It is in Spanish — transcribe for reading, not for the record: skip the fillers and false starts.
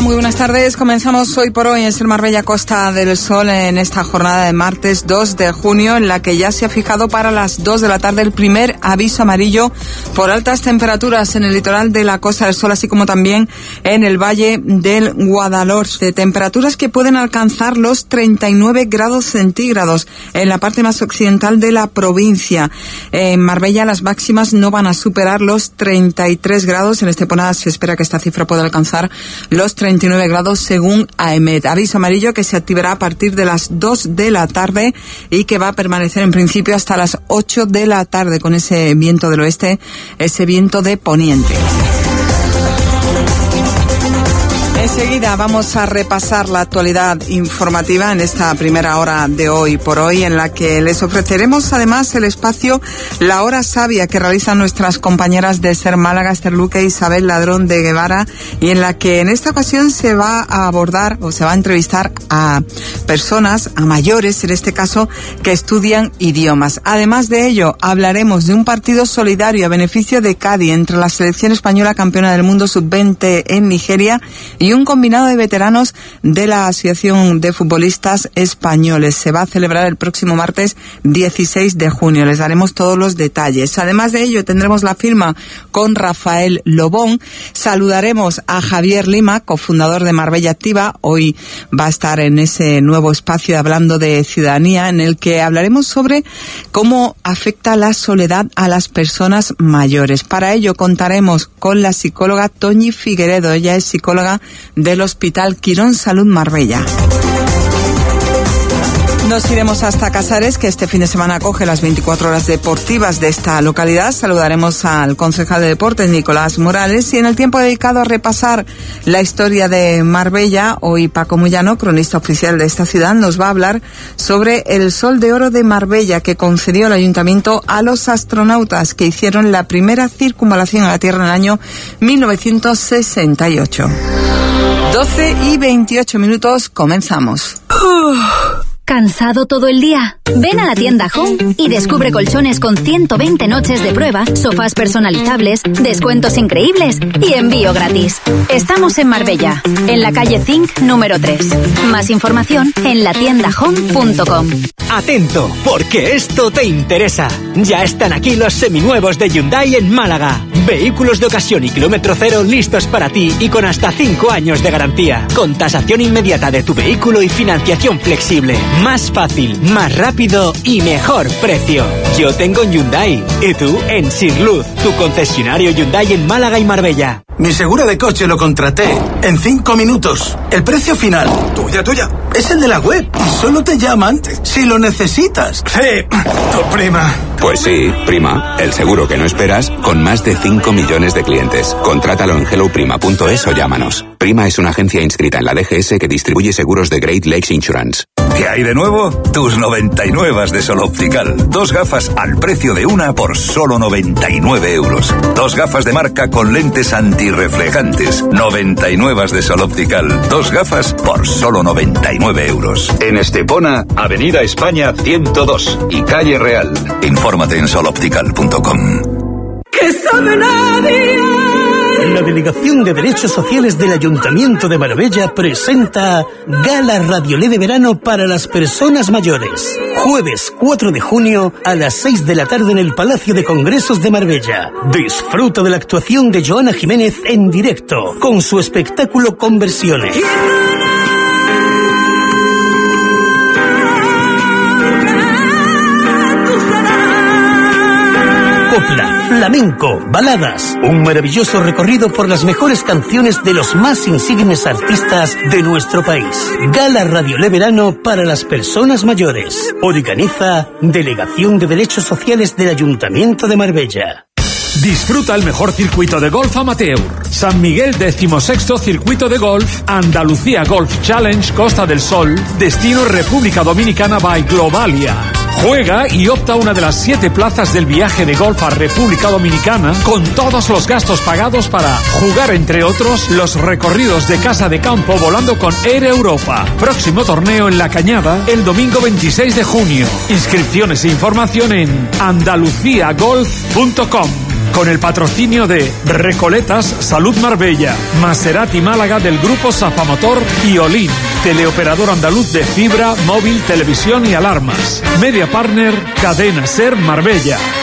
Muy buenas tardes. Comenzamos hoy por hoy en el Marbella Costa del Sol en esta jornada de martes 2 de junio en la que ya se ha fijado para las 2 de la tarde el primer aviso amarillo por altas temperaturas en el litoral de la Costa del Sol, así como también en el Valle del Guadalhorce. Temperaturas que pueden alcanzar los 39 grados centígrados en la parte más occidental de la provincia. En Marbella las máximas no van a superar los 33 grados. En Estepona se espera que esta cifra pueda alcanzar los 39 grados según AEMET. Aviso amarillo que se activará a partir de las 2 de la tarde y que va a permanecer en principio hasta las 8 de la tarde con ese viento del oeste, ese viento de poniente. Enseguida vamos a repasar la actualidad informativa en esta primera hora de Hoy por Hoy, en la que les ofreceremos además el espacio La Hora Sabia que realizan nuestras compañeras de SER Málaga, Esther Luque e Isabel Ladrón de Guevara, y en la que en esta ocasión se va a abordar o se va a entrevistar a personas, a mayores en este caso, que estudian idiomas. Además de ello, hablaremos de un partido solidario a beneficio de Cádiz entre la selección española campeona del mundo sub-20 en Nigeria y un combinado de veteranos de la Asociación de Futbolistas Españoles. Se va a celebrar el próximo martes 16 de junio. Les daremos todos los detalles. Además de ello, tendremos la firma con Rafael Lobón. Saludaremos a Javier Lima, cofundador de Marbella Activa. Hoy va a estar en ese nuevo espacio hablando de ciudadanía, en el que hablaremos sobre cómo afecta la soledad a las personas mayores. Para ello contaremos con la psicóloga Toñi Figueredo. Ella es psicóloga del Hospital Quirón Salud Marbella. Nos iremos hasta Casares, que este fin de semana acoge las 24 horas deportivas de esta localidad. Saludaremos al concejal de deportes, Nicolás Morales, y en el tiempo dedicado a repasar la historia de Marbella, hoy Paco Moyano, cronista oficial de esta ciudad, nos va a hablar sobre el Sol de Oro de Marbella que concedió el Ayuntamiento a los astronautas que hicieron la primera circunvalación a la Tierra en el año 1968. 12:28, comenzamos. ¿Cansado todo el día? Ven a la tienda Home y descubre colchones con 120 noches de prueba, sofás personalizables, descuentos increíbles y envío gratis. Estamos en Marbella, en la calle Zinc número 3. Más información en latiendahome.com. Atento, porque esto te interesa. Ya están aquí los seminuevos de Hyundai en Málaga. Vehículos de ocasión y kilómetro cero listos para ti y con hasta 5 años de garantía. Con tasación inmediata de tu vehículo y financiación flexible. Más fácil, más rápido y mejor precio. Yo tengo un Hyundai. ¿Y tú? En Sirluz, tu concesionario Hyundai en Málaga y Marbella. Mi seguro de coche lo contraté en 5 minutos. El precio final, tuya, es el de la web. Y solo te llaman si lo necesitas. Sí, tu prima. Pues sí, Prima, el seguro que no esperas, con más de 5 millones de clientes. Contrátalo en helloprima.es o llámanos. Prima es una agencia inscrita en la DGS que distribuye seguros de Great Lakes Insurance. ¿Qué hay de nuevo? Tus 99 de Sol Optical. 2 gafas al precio de una por solo 99 euros. 2 gafas de marca con lentes antirreflejantes. 99 de Sol Optical. 2 gafas por solo 99 euros. En Estepona, Avenida España 102 y Calle Real. Infórmate en soloptical.com. ¿Qué sabe nadie? La Delegación de Derechos Sociales del Ayuntamiento de Marbella presenta Gala Radiolé de Verano para las Personas Mayores. Jueves 4 de junio a las 6 de la tarde en el Palacio de Congresos de Marbella. Disfruta de la actuación de Joana Jiménez en directo, con su espectáculo Conversiones. Copla, flamenco, baladas, un maravilloso recorrido por las mejores canciones de los más insignes artistas de nuestro país. Gala Radiolé Verano para las Personas Mayores. Organiza Delegación de Derechos Sociales del Ayuntamiento de Marbella. Disfruta el mejor circuito de golf amateur. San Miguel 16º Circuito de Golf, Andalucía Golf Challenge Costa del Sol, destino República Dominicana by Globalia. Juega y opta a una de las 7 plazas del viaje de golf a República Dominicana con todos los gastos pagados para jugar, entre otros, los recorridos de casa de campo volando con Air Europa. Próximo torneo en La Cañada el domingo 26 de junio. Inscripciones e información en andaluciagolf.com. Con el patrocinio de Recoletas, Salud Marbella, Maserati Málaga del Grupo Safamotor y Olin, teleoperador andaluz de fibra, móvil, televisión y alarmas. Media Partner, Cadena Ser Marbella.